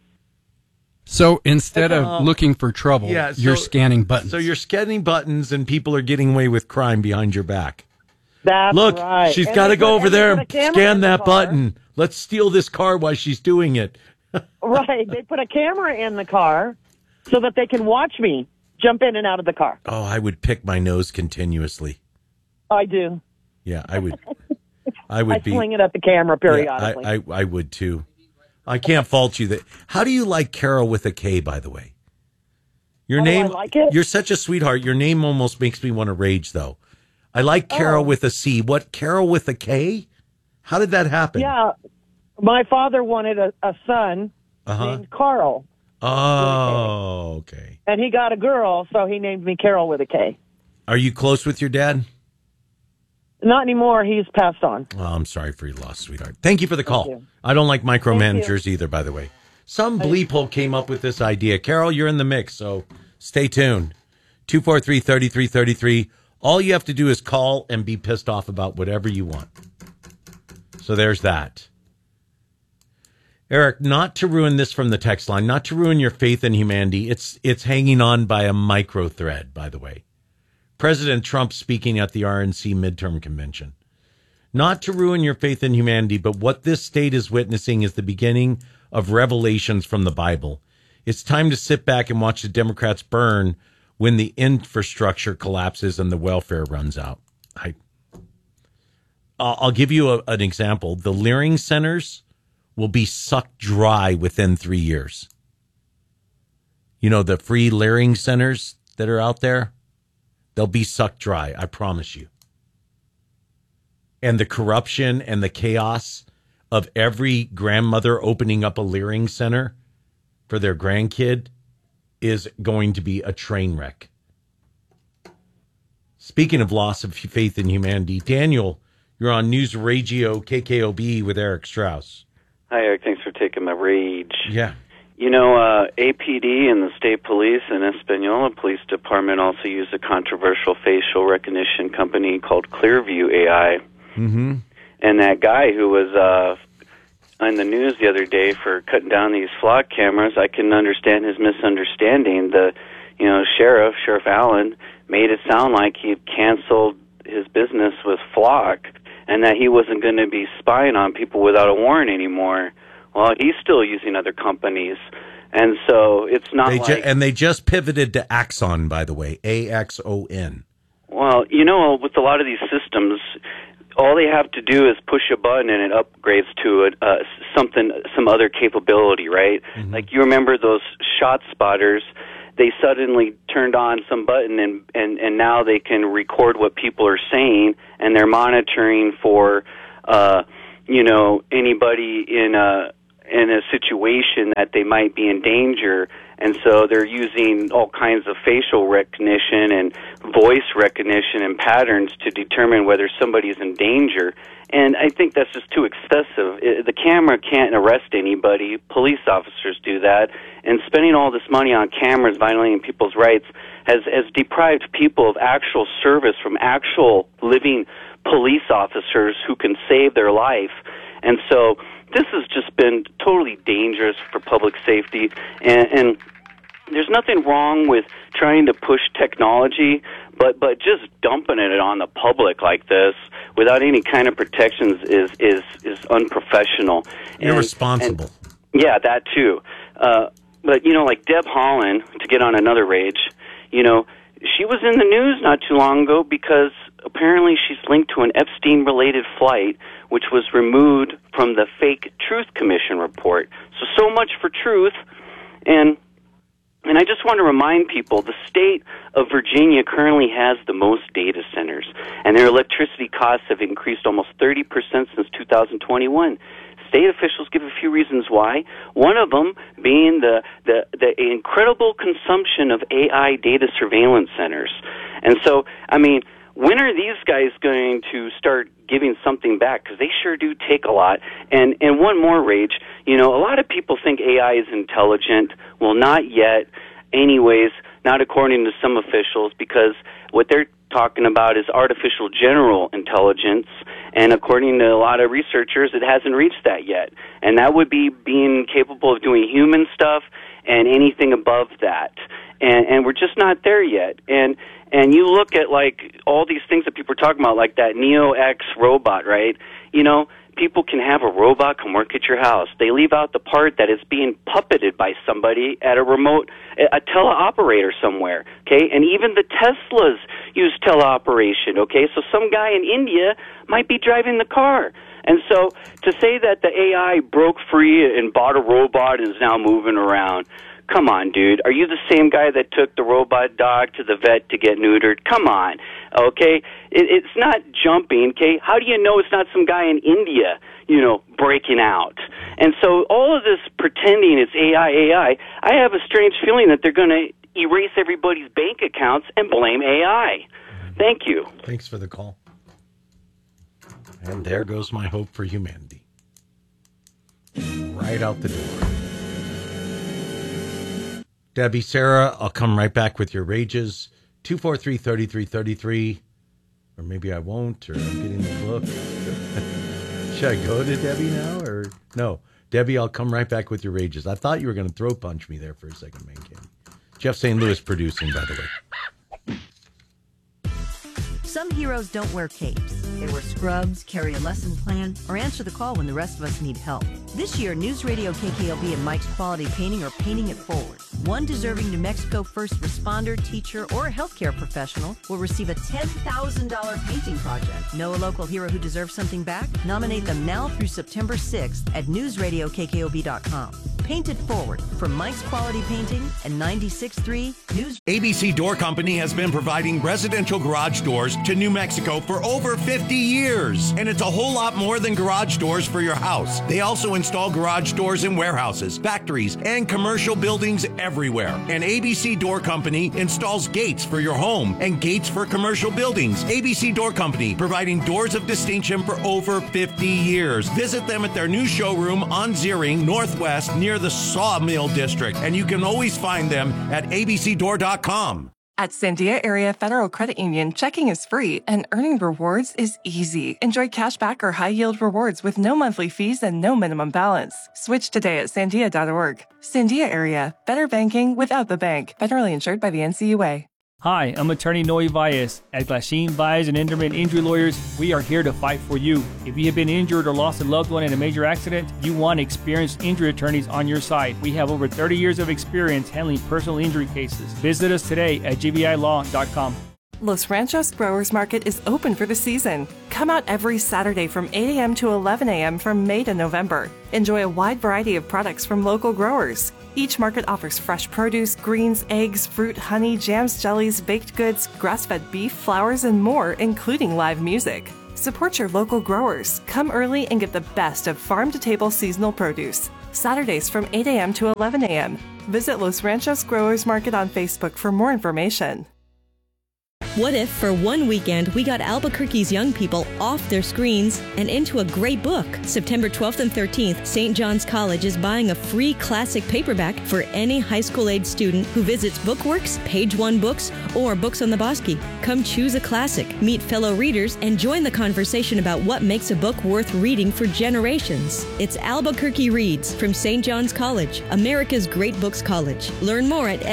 Speaker 10: So instead of looking for trouble, you're scanning buttons.
Speaker 13: So you're scanning buttons, and people are getting away with crime behind your back.
Speaker 2: That's
Speaker 13: Look,
Speaker 2: right.
Speaker 13: she's got to go over there and scan that button. Let's steal this car while she's doing it.
Speaker 2: Right. They put a camera in the car so that they can watch me jump in and out of the car.
Speaker 13: Oh, I would pick my nose continuously.
Speaker 2: I do.
Speaker 13: Yeah, I would. I
Speaker 2: swing it at the camera periodically.
Speaker 13: Yeah, I would too. I can't fault you. How do you like Carol with a K, by the way? Your name.
Speaker 2: I like it?
Speaker 13: You're such a sweetheart. Your name almost makes me want to rage, though. I like Carol with a C. What, Carol with a K? How did that happen?
Speaker 2: Yeah, my father wanted a son named Carl.
Speaker 13: Oh, okay.
Speaker 2: And he got a girl, so he named me Carol with a K.
Speaker 13: Are you close with your dad?
Speaker 2: Not anymore. He's passed on.
Speaker 13: Oh, I'm sorry for your loss, sweetheart. Thank you for the call. I don't like micromanagers either, by the way. Some bleep hole came up with this idea. Carol, you're in the mix, so stay tuned. 243-3333. All you have to do is call and be pissed off about whatever you want. So there's that. Eric, not to ruin this from the text line, not to ruin your faith in humanity. It's hanging on by a micro thread, by the way. President Trump speaking at the RNC midterm convention. Not to ruin your faith in humanity, but what this state is witnessing is the beginning of revelations from the Bible. It's time to sit back and watch the Democrats burn when the infrastructure collapses and the welfare runs out. I'll give you an example. The Leering centers will be sucked dry within 3 years. You know, the free Leering centers that are out there? They'll be sucked dry, I promise you. And the corruption and the chaos of every grandmother opening up a Leering center for their grandkid is going to be a train wreck. Speaking of loss of faith in humanity, Daniel, you're on News Radio KKOB with Eric Strauss.
Speaker 14: Hi, Eric. Thanks for taking my rage.
Speaker 13: Yeah.
Speaker 14: You know, APD and the state police and Espanola Police Department also use a controversial facial recognition company called Clearview AI.
Speaker 13: Mm-hmm.
Speaker 14: And that guy who was in the news the other day for cutting down these flock cameras, I can understand his misunderstanding. Sheriff Allen, made it sound like he had canceled his business with Flock and that he wasn't going to be spying on people without a warrant anymore. Well, he's still using other companies. And so it's not
Speaker 13: and they just pivoted to Axon, by the way, AXON.
Speaker 14: Well, with a lot of these systems, all they have to do is push a button and it upgrades to some other capability, right?
Speaker 13: Mm-hmm.
Speaker 14: Like you remember those shot spotters, they suddenly turned on some button and now they can record what people are saying, and they're monitoring for, anybody in a situation that they might be in danger. And so they're using all kinds of facial recognition and voice recognition and patterns to determine whether somebody's in danger. And I think that's just too excessive. The camera can't arrest anybody. Police officers do that. And spending all this money on cameras violating people's rights has deprived people of actual service from actual living police officers who can save their life. And so this has just been totally dangerous for public safety, and there's nothing wrong with trying to push technology, but just dumping it on the public like this without any kind of protections is unprofessional.
Speaker 13: Irresponsible.
Speaker 14: Yeah, that too. But, like Deb Haaland, to get on another rage, she was in the news not too long ago because apparently she's linked to an Epstein-related flight, which was removed from the fake Truth Commission report. So much for truth. And I just want to remind people, the state of Virginia currently has the most data centers, and their electricity costs have increased almost 30% since 2021. State officials give a few reasons why. One of them being the incredible consumption of AI data surveillance centers. And so, when are these guys going to start giving something back? Because they sure do take a lot. And one more rage, a lot of people think AI is intelligent. Well, not yet. Anyways, not according to some officials, because what they're talking about is artificial general intelligence. And according to a lot of researchers, it hasn't reached that yet. And that would be being capable of doing human stuff and anything above that. And we're just not there yet. And you look at, like, all these things that people are talking about, like that Neo-X robot, right? People can have a robot come work at your house. They leave out the part that is being puppeted by somebody at a teleoperator somewhere, okay? And even the Teslas use teleoperation, okay? So some guy in India might be driving the car. And so to say that the AI broke free and bought a robot and is now moving around, come on, dude. Are you the same guy that took the robot dog to the vet to get neutered? Come on, okay? It's not jumping, okay? How do you know it's not some guy in India, breaking out? And so all of this pretending it's AI, I have a strange feeling that they're going to erase everybody's bank accounts and blame AI. Thank you.
Speaker 13: Thanks for the call. And there goes my hope for humanity. Right out the door. Debbie, Sarah, I'll come right back with your rages. 243-3333. Or maybe I won't, or I'm getting the book. Should I go to Debbie now, or no? Debbie, I'll come right back with your rages. I thought you were going to throat punch me there for a second, man. Jeff St. Louis producing, by the way.
Speaker 3: Some heroes don't wear capes. They wear scrubs, carry a lesson plan, or answer the call when the rest of us need help. This year, News Radio KKLB and Mike's Quality Painting are paying it forward. One deserving New Mexico first responder, teacher, or healthcare professional will receive a $10,000 painting project. Know a local hero who deserves something back? Nominate them now through September 6th at newsradiokkob.com. Paint it forward from Mike's Quality Painting and 96.3 News.
Speaker 8: ABC Door Company has been providing residential garage doors to New Mexico for over 50 years. And it's a whole lot more than garage doors for your house. They also install garage doors in warehouses, factories, and commercial buildings everywhere. And ABC Door Company installs gates for your home and gates for commercial buildings. ABC Door Company, providing doors of distinction for over 50 years. Visit them at their new showroom on Ziering Northwest near the Sawmill District. And you can always find them at abcdoor.com.
Speaker 5: At Sandia Area Federal Credit Union, checking is free and earning rewards is easy. Enjoy cashback or high-yield rewards with no monthly fees and no minimum balance. Switch today at sandia.org. Sandia Area, better banking without the bank. Federally insured by the NCUA.
Speaker 7: Hi, I'm attorney Noe Valles. At Glasheen, Valles and Inderman Injury Lawyers, we are here to fight for you. If you have been injured or lost a loved one in a major accident, you want experienced injury attorneys on your side. We have over 30 years of experience handling personal injury cases. Visit us today at gvilaw.com.
Speaker 5: Los Ranchos Growers Market is open for the season. Come out every Saturday from 8 a.m. to 11 a.m. from May to November. Enjoy a wide variety of products from local growers. Each market offers fresh produce, greens, eggs, fruit, honey, jams, jellies, baked goods, grass-fed beef, flowers, and more, including live music. Support your local growers. Come early and get the best of farm-to-table seasonal produce. Saturdays from 8 a.m. to 11 a.m. Visit Los Ranchos Growers Market on Facebook for more information.
Speaker 15: What if, for one weekend, we got Albuquerque's young people off their screens and into a great book? September 12th and 13th, St. John's College is buying a free classic paperback for any high school-age student who visits Bookworks, Page One Books, or Books on the Bosque. Come choose a classic, meet fellow readers, and join the conversation about what makes a book worth reading for generations. It's Albuquerque Reads from St. John's College, America's Great Books College. Learn more at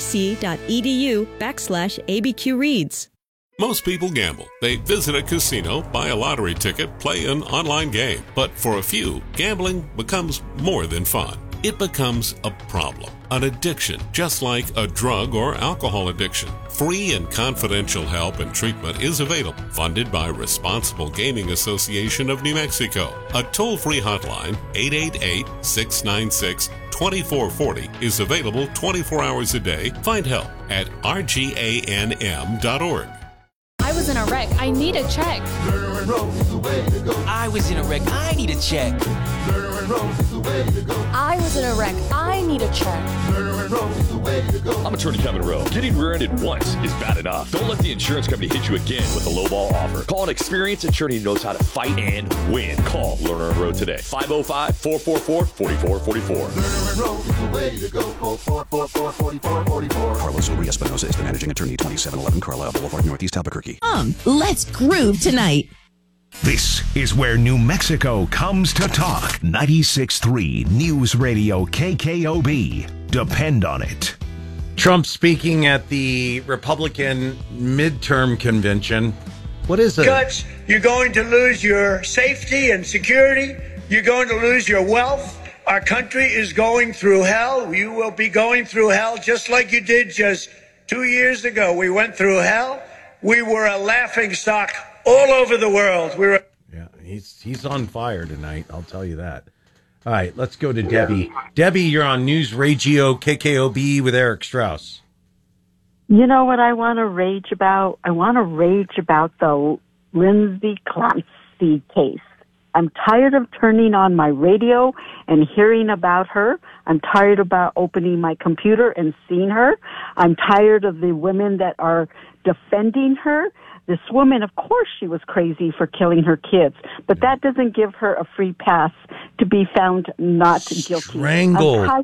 Speaker 15: sjc.edu/ABQ Reads.
Speaker 16: Most people gamble. They visit a casino, buy a lottery ticket, play an online game. But for a few, gambling becomes more than fun. It becomes a problem, an addiction, just like a drug or alcohol addiction. Free and confidential help and treatment is available, funded by Responsible Gaming Association of New Mexico. A toll-free hotline, 888-696-2440, is available 24 hours a day. Find help at rganm.org.
Speaker 17: I was in a wreck. I need a check.
Speaker 18: I was in a wreck. I need a check.
Speaker 17: I was in a wreck. I need a check.
Speaker 19: I'm attorney Kevin Rowe. Getting rear-ended once is bad enough. Don't let the insurance company hit you again with a lowball offer. Call an experienced attorney who knows how to fight and win. Call Lerner and Rowe today. 505-444-4444.
Speaker 20: Carlos Uri Espinosa is the managing attorney, 2711 Carlisle Boulevard, Northeast Albuquerque.
Speaker 21: Let's groove tonight.
Speaker 9: This is where New Mexico comes to talk. 96.3 News Radio KKOB. Depend on it.
Speaker 13: Trump speaking at the Republican midterm convention. What is it?
Speaker 24: Cuts, you're going to lose your safety and security. You're going to lose your wealth. Our country is going through hell. You will be going through hell just like you did just 2 years ago. We went through hell. We were a laughingstock all over the world.
Speaker 13: Yeah, he's on fire tonight, I'll tell you that. All right, let's go to Debbie. Debbie, you're on News Radio KKOB with Eric Strauss.
Speaker 25: You know what I want to rage about? I want to rage about the Lindsay Clancy case. I'm tired of turning on my radio and hearing about her. I'm tired about opening my computer and seeing her. I'm tired of the women that are defending her. This woman, of course, she was crazy for killing her kids, but that doesn't give her a free pass to be found not guilty.
Speaker 13: Strangle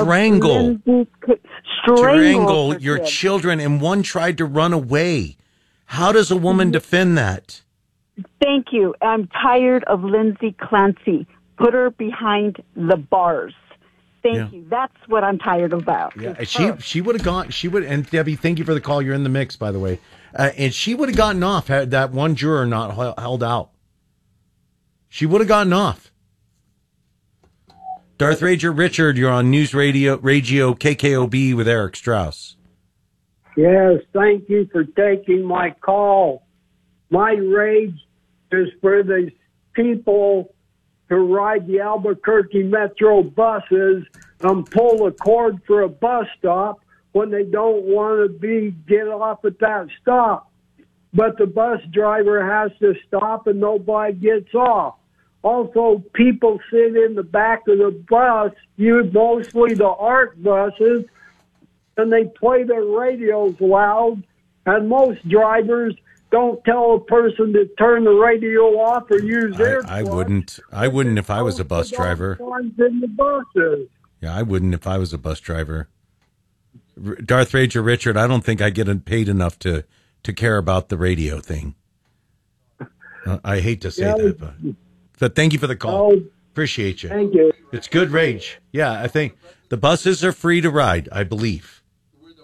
Speaker 13: your children, and one tried to run away. How does a woman defend that?
Speaker 25: Thank you. I'm tired of Lindsay Clancy. Put her behind the bars. Thank you. That's what I'm tired about.
Speaker 13: Yeah, she would have gone. She would. And Debbie, thank you for the call. You're in the mix, by the way. And she would have gotten off had that one juror not held out. She would have gotten off. Darth Ranger Richard, you're on News Radio KKOB with Eric Strauss.
Speaker 26: Yes, thank you for taking my call. My rage is for these people who ride the Albuquerque Metro buses and pull a cord for a bus stop when they don't want to get off at that stop. But the bus driver has to stop and nobody gets off. Also, people sit in the back of the bus, mostly the ART buses, and they play their radios loud, and most drivers don't tell a person to turn the radio off or use their.
Speaker 13: I wouldn't if I was a bus driver.
Speaker 26: In the buses.
Speaker 13: Yeah, I wouldn't if I was a bus driver. Darth Ranger Richard, I don't think I get paid enough to care about the radio thing. I hate to say that, but thank you for the call. Appreciate you.
Speaker 26: Thank you.
Speaker 13: It's good rage. Yeah, I think the buses are free to ride, I believe.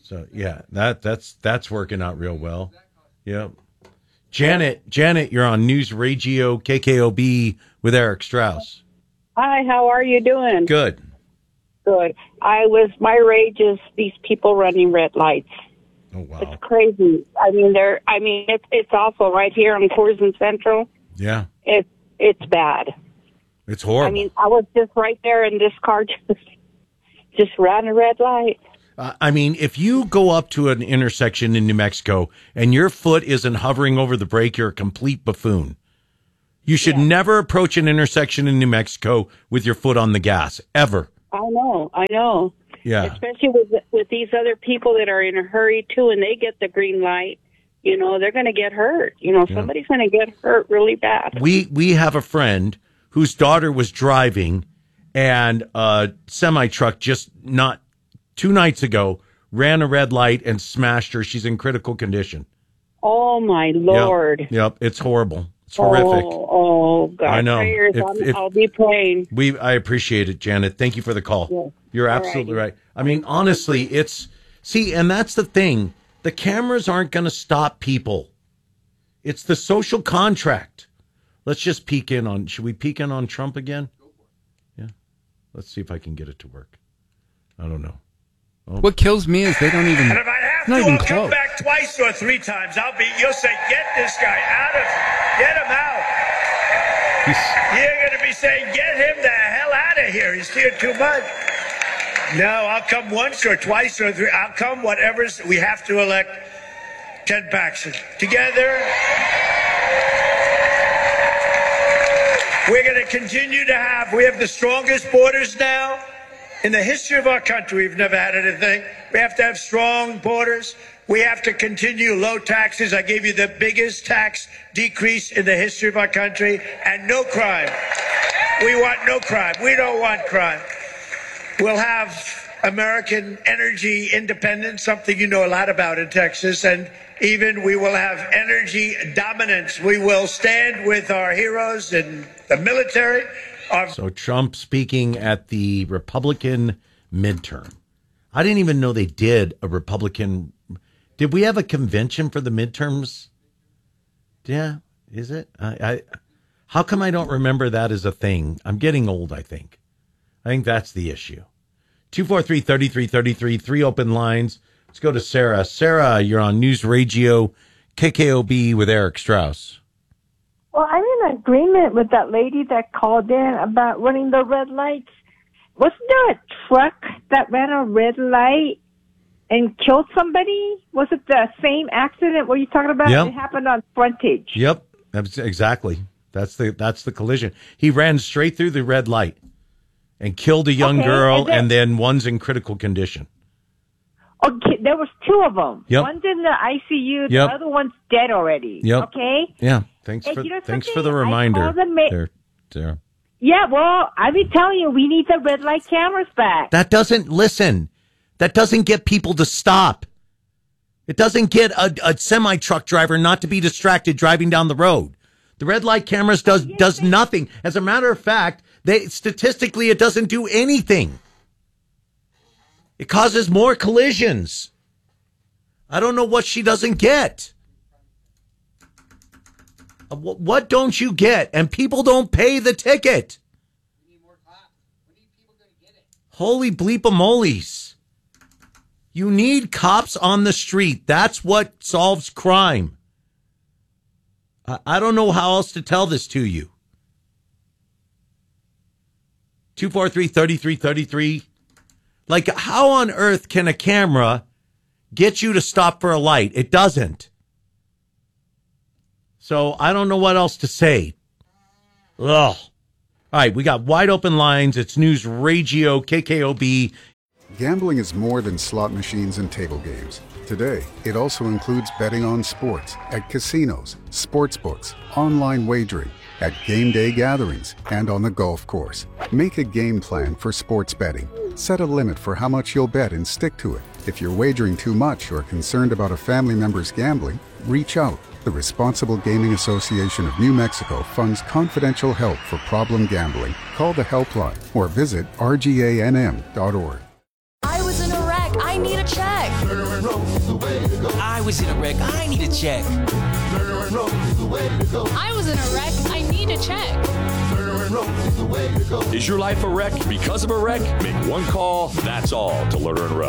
Speaker 13: So yeah, that's working out real well. Yep. Janet, you're on News Radio KKOB with Eric Strauss.
Speaker 1: Hi, how are you doing?
Speaker 13: Good.
Speaker 1: Good. My rage is these people running red lights.
Speaker 13: Oh wow.
Speaker 1: It's crazy. It's awful right here on Coors and Central.
Speaker 13: Yeah.
Speaker 1: It's bad.
Speaker 13: It's horrible.
Speaker 1: I was just right there and this car just ran a red light.
Speaker 13: If you go up to an intersection in New Mexico and your foot isn't hovering over the brake, you're a complete buffoon. You should never approach an intersection in New Mexico with your foot on the gas, ever.
Speaker 1: I know.
Speaker 13: Yeah.
Speaker 1: Especially with these other people that are in a hurry, too, and they get the green light, they're going to get hurt. Somebody's going to get hurt really bad.
Speaker 13: We have a friend whose daughter was driving, and a semi-truck just not 2 nights ago ran a red light and smashed her. She's in critical condition.
Speaker 1: Oh, my Lord.
Speaker 13: Yep. It's horrible. It's horrific.
Speaker 1: Oh, God.
Speaker 13: I know.
Speaker 1: Prayers. I'll be praying.
Speaker 13: I appreciate it, Janet. Thank you for the call. Yeah. You're absolutely right. Honestly, and that's the thing. The cameras aren't going to stop people. It's the social contract. Let's just should we peek in on Trump again? Yeah. Let's see if I can get it to work. I don't know. Oh.
Speaker 10: What kills me is they don't even.
Speaker 24: And if I have to, I'll come back twice or 3 times. You'll say, get this guy get him out. You're going to be saying, get him the hell out of here. He's here too much. No, I'll come once or twice or 3. I'll come whatever's. We have to elect Ken Paxton. Together, we're going to continue to we have the strongest borders now. In the history of our country, we've never had anything. We have to have strong borders. We have to continue low taxes. I gave you the biggest tax decrease in the history of our country, and no crime. We want no crime. We don't want crime. We'll have American energy independence, something you know a lot about in Texas, and even we will have energy dominance. We will stand with our heroes in the military.
Speaker 13: So Trump speaking at the Republican midterm. I didn't even know they did a Republican. Did we have a convention for the midterms? Yeah, is it? How come I don't remember that as a thing? I'm getting old, I think. I think that's the issue. 243-3333, 3 open lines. Let's go to Sarah. Sarah, you're on News Radio KKOB with Eric Strauss.
Speaker 4: Well, I'm in agreement with that lady that called in about running the red lights. Wasn't there a truck that ran a red light and killed somebody? Was it the same accident what you're talking about?
Speaker 13: Yep.
Speaker 4: It happened on frontage.
Speaker 13: Yep, exactly. That's the collision. He ran straight through the red light and killed a young girl, and then one's in critical condition.
Speaker 4: Okay, there was 2 of them.
Speaker 13: Yep.
Speaker 4: One's in the ICU, the other one's dead already.
Speaker 13: Yep.
Speaker 4: Okay?
Speaker 13: Yeah. Thanks for the reminder. Sarah.
Speaker 4: Yeah, well, I've been telling you, we need the red light cameras back.
Speaker 13: That doesn't get people to stop. It doesn't get a semi-truck driver not to be distracted driving down the road. The red light cameras does nothing. As a matter of fact, statistically, it doesn't do anything. It causes more collisions. I don't know what she doesn't get. What don't you get? And people don't pay the ticket. We need more cops. We need people to get it. Holy bleep-a-molies. You need cops on the street. That's what solves crime. I don't know how else to tell this to you. 243-3333. Like, how on earth can a camera get you to stop for a light? It doesn't. So I don't know what else to say. Ugh. All right, we got wide open lines. It's News Radio KKOB.
Speaker 6: Gambling is more than slot machines and table games. Today, it also includes betting on sports at casinos, sports books, online wagering, at game day gatherings, and on the golf course. Make a game plan for sports betting. Set a limit for how much you'll bet and stick to it. If you're wagering too much or concerned about a family member's gambling, reach out. The Responsible Gaming Association of New Mexico funds confidential help for problem gambling. Call the helpline or visit rganm.org.
Speaker 17: I was in a wreck. I need a check.
Speaker 18: Lerner and Rose is the way to go. I was in a wreck. I need a check. Lerner and Rose is the way to go.
Speaker 17: I was in a wreck. I need a check.
Speaker 18: Lerner and Rose is the way to go.
Speaker 19: Is your life a wreck because of a wreck? Make one call, that's all, to Lerner and Rowe.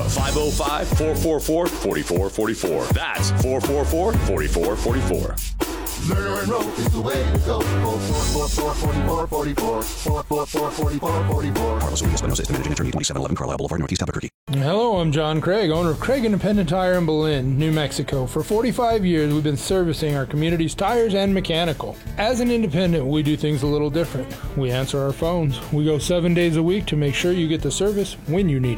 Speaker 19: 505-444-4444. That's 444-4444.
Speaker 18: Lerner and Rose is the way to go. 444-4444. 444-4444.
Speaker 20: Carlos Ruiz-Espinosa is the managing attorney, 2711 Carlisle Boulevard, Northeast Albuquerque.
Speaker 2: Hello, I'm John Craig, owner of Craig Independent Tire in Belen, New Mexico. For 45 years, we've been servicing our community's tires and mechanical. As an independent, we do things a little different. We answer our phones. We go 7 days a week to make sure you get the service when you need it.